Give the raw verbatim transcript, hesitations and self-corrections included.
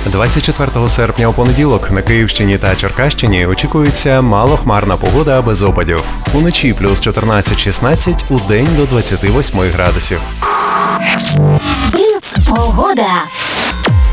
двадцять четвертого серпня у понеділок на Київщині та Черкащині очікується малохмарна погода без опадів. Уночі плюс чотирнадцять-шістнадцять, удень до двадцяти восьми градусів. Бліц погода.